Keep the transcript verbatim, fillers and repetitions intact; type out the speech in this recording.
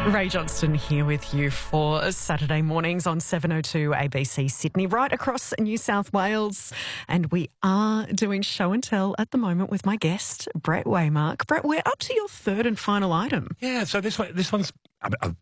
Ray Johnston here with you for Saturday mornings on seven oh two A B C Sydney, right across New South Wales. And we are doing show and tell at the moment with my guest, Brett Waymark. Brett, we're up to your third and final item. Yeah, so this one, this one's a, a